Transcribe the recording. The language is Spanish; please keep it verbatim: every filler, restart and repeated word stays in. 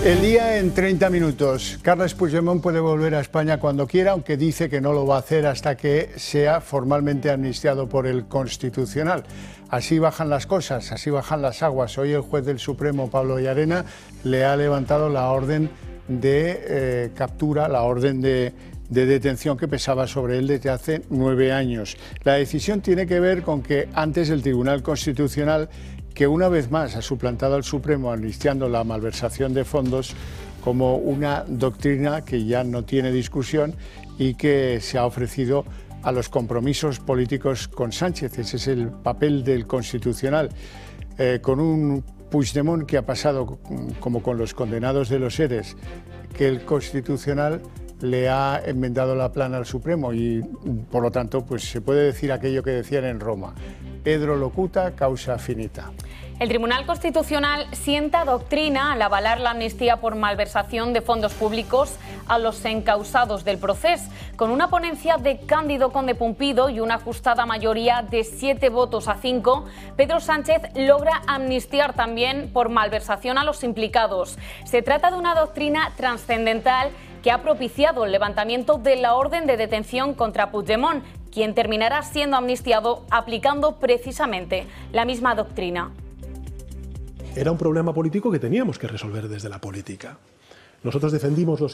El día en treinta minutos. Carles Puigdemont puede volver a España cuando quiera, aunque dice que no lo va a hacer hasta que sea formalmente amnistiado por el Constitucional. Así bajan las cosas, así bajan las aguas. Hoy el juez del Supremo, Pablo Llarena, le ha levantado la orden de eh, captura, la orden de, de detención que pesaba sobre él desde hace nueve años. La decisión tiene que ver con que antes el Tribunal Constitucional, que una vez más ha suplantado al Supremo amnistiando la malversación de fondos como una doctrina que ya no tiene discusión y que se ha ofrecido a los compromisos políticos con Sánchez. Ese es el papel del Constitucional. Eh, con un Puigdemont que ha pasado, como con los condenados de los ERES, que el Constitucional le ha enmendado la plana al Supremo y, por lo tanto, pues se puede decir aquello que decían en Roma: Pedro locuta, causa finita. El Tribunal Constitucional sienta doctrina al avalar la amnistía por malversación de fondos públicos a los encausados del procés. Con una ponencia de Cándido Conde Pumpido y una ajustada mayoría de siete votos a cinco, Pedro Sánchez logra amnistiar también por malversación a los implicados. Se trata de una doctrina trascendental que ha propiciado el levantamiento de la orden de detención contra Puigdemont, quien terminará siendo amnistiado aplicando precisamente la misma doctrina. Era un problema político que teníamos que resolver desde la política. Nosotros defendimos los